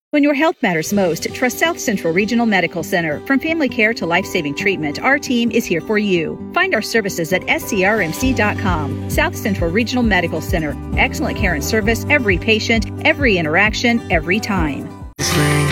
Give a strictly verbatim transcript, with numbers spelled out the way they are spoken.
When your health matters most, trust South Central Regional Medical Center. From family care to life-saving treatment, our team is here for you. Find our services at S C R M C dot com. South Central Regional Medical Center. Excellent care and service, every patient, every interaction, every time.